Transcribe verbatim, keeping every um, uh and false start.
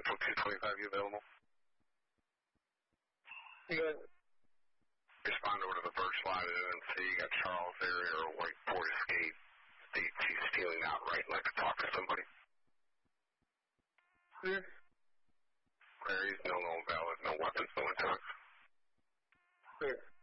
Central two twenty-five, you available? Good. Respond over to the Birch Line and then see you got Charles area or White Ford Escape. States he's stealing outright. Like to talk to somebody. Clear. Queries, no known valid, no weapons, no attacks. Clear.